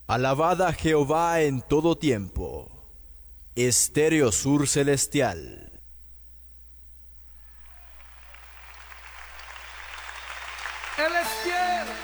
Alabad a Jehová en todo tiempo. Estéreo Sur Celestial. Él es fiel.